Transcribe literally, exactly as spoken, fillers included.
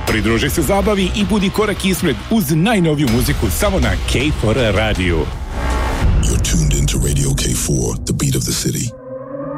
Pridruži se zabavi i budi korak ispred uz najnoviju muziku samo na K four Radio. You're tuned into Radio K four, the beat of the city.